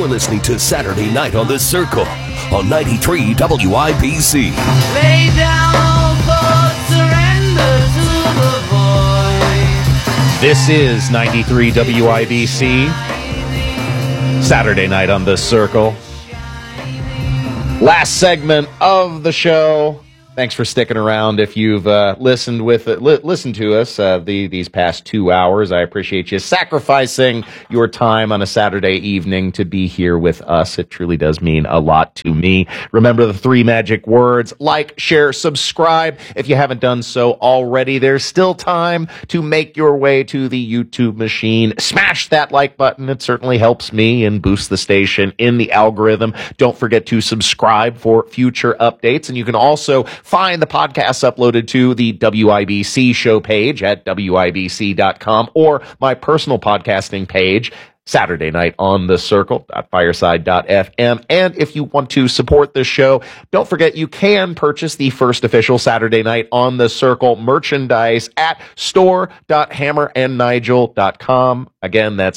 You're listening to Saturday Night on the Circle on 93 WIBC. Lay down for surrender to the void. This is 93 WIBC. Saturday Night on the Circle. Last segment of the show. Thanks for sticking around. If you've listened to us these past 2 hours, I appreciate you sacrificing your time on a Saturday evening to be here with us. It truly does mean a lot to me. Remember the 3 magic words: like, share, subscribe. If you haven't done so already, there's still time to make your way to the YouTube machine. Smash that like button. It certainly helps me and boosts the station in the algorithm. Don't forget to subscribe for future updates, and you can also find the podcasts uploaded to the WIBC show page at WIBC.com or my personal podcasting page, Saturday Night on the Circle.fireside.fm. And if you want to support this show, don't forget you can purchase the first official Saturday Night on the Circle merchandise at store.hammerandnigel.com. Again, that's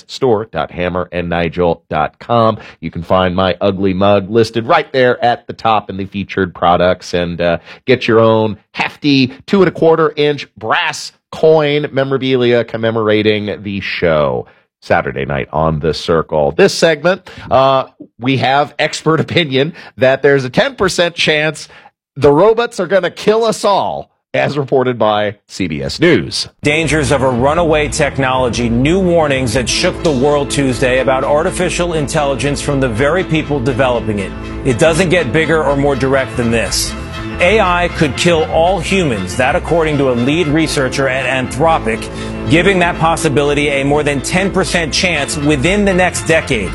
store.hammerandnigel.com. You can find my ugly mug listed right there at the top in the featured products, and get your own hefty 2 1/4-inch brass coin memorabilia commemorating the show. Saturday Night on the Circle. This segment, we have expert opinion that there's a 10% chance the robots are going to kill us all, as reported by CBS News. Dangers of a runaway technology, new warnings that shook the world Tuesday about artificial intelligence from the very people developing it. It doesn't get bigger or more direct than this. AI could kill all humans, that according to a lead researcher at Anthropic, giving that possibility a more than 10% chance within the next decade.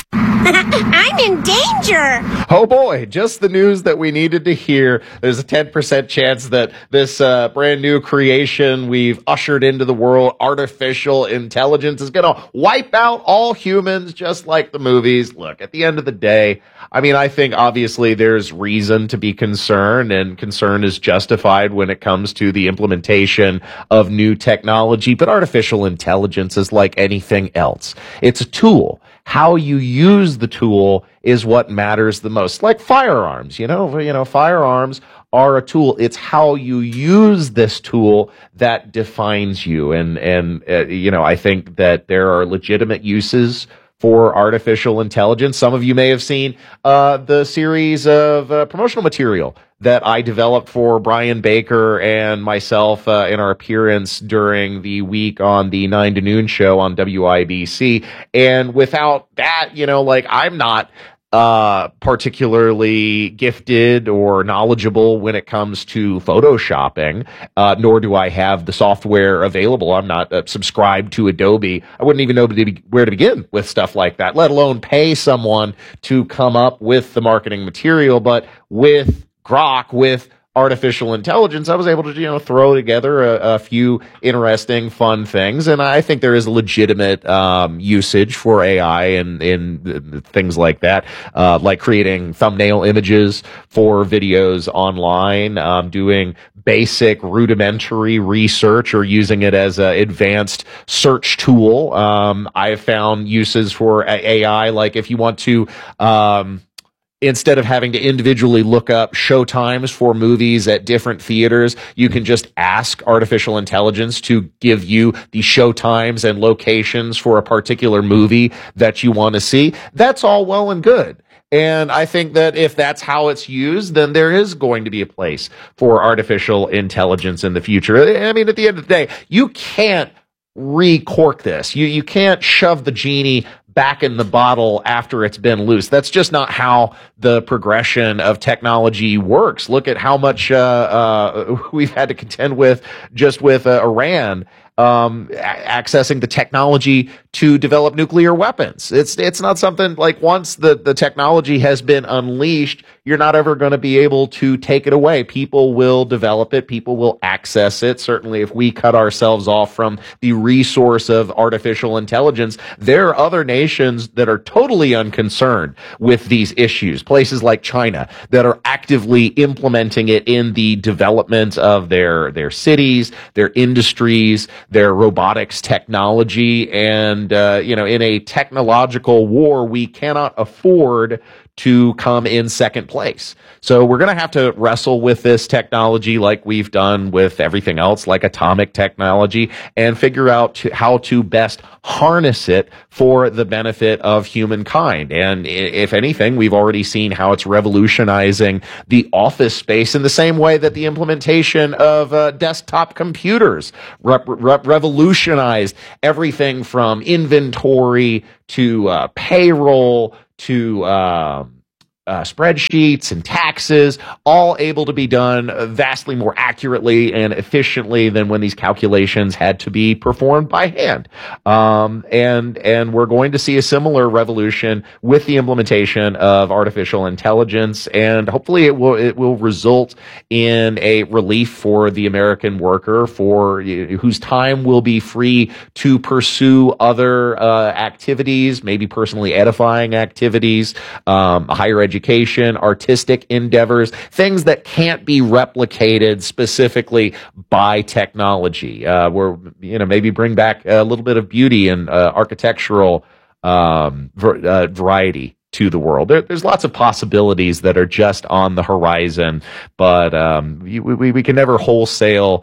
I'm in danger! Oh boy, just the news that we needed to hear. There's a 10% chance that this brand new creation we've ushered into the world, artificial intelligence, is going to wipe out all humans just like the movies. Look, at the end of the day, I mean, I think obviously there's reason to be concerned, and concern is justified when it comes to the implementation of new technology. But artificial intelligence is like anything else. It's a tool. How you use the tool is what matters the most. Like firearms, firearms are a tool. It's how you use this tool that defines you. And I think that there are legitimate uses for artificial intelligence. Some of you may have seen the series of promotional material that I developed for Brian Baker and myself in our appearance during the week on the 9 to noon show on WIBC. And without that, I'm not particularly gifted or knowledgeable when it comes to photoshopping, nor do I have the software available. I'm not subscribed to Adobe. I wouldn't even know where to begin with stuff like that, let alone pay someone to come up with the marketing material. But with Grok, with artificial intelligence, I was able to, throw together a few interesting, fun things. And I think there is a legitimate usage for AI in things like that, like creating thumbnail images for videos online, doing basic rudimentary research, or using it as an advanced search tool. I have found uses for AI, like if you want to instead of having to individually look up show times for movies at different theaters, you can just ask artificial intelligence to give you the show times and locations for a particular movie that you want to see. That's all well and good. And I think that if that's how it's used, then there is going to be a place for artificial intelligence in the future. I mean, at the end of the day, you can't re-cork this. You can't shove the genie back in the bottle after it's been loose. That's just not how the progression of technology works. Look at how much we've had to contend with just with Iran accessing the technology to develop nuclear weapons. It's not something like once the technology has been unleashed, you're not ever going to be able to take it away. People will develop it. People will access it. Certainly, if we cut ourselves off from the resource of artificial intelligence, there are other nations that are totally unconcerned with these issues. Places like China that are actively implementing it in the development of their cities, their industries, their robotics technology. And, in a technological war, we cannot afford to come in second place. So we're going to have to wrestle with this technology like we've done with everything else, like atomic technology, and figure out how to best harness it for the benefit of humankind. And if anything, we've already seen how it's revolutionizing the office space in the same way that the implementation of desktop computers revolutionized everything from inventory to payroll to spreadsheets and taxes, all able to be done vastly more accurately and efficiently than when these calculations had to be performed by hand. And we're going to see a similar revolution with the implementation of artificial intelligence, and hopefully it will result in a relief for the American worker, for whose time will be free to pursue other activities, maybe personally edifying activities, higher education, artistic endeavors, things that can't be replicated specifically by technology. Maybe bring back a little bit of beauty and architectural variety to the world. There's lots of possibilities that are just on the horizon, but we can never wholesale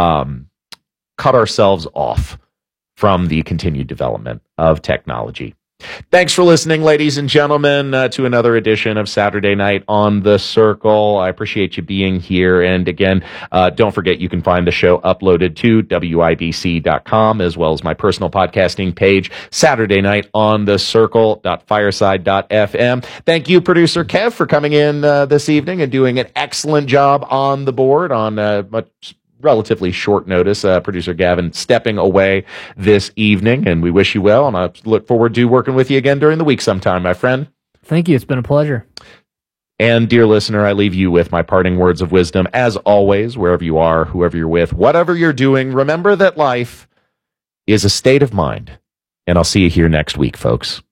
cut ourselves off from the continued development of technology. Thanks for listening, ladies and gentlemen, to another edition of Saturday Night on the Circle. I appreciate you being here. And again, don't forget you can find the show uploaded to WIBC.com as well as my personal podcasting page, Saturday Night on the Circle.fireside.fm. Thank you, producer Kev, for coming in this evening and doing an excellent job on the board on relatively short notice. Producer Gavin stepping away this evening, and we wish you well, and I look forward to working with you again during the week sometime, my friend. Thank you. It's been a pleasure. And dear listener, I leave you with my parting words of wisdom. As always, wherever you are, whoever you're with, whatever you're doing, remember that life is a state of mind. And I'll see you here next week, folks.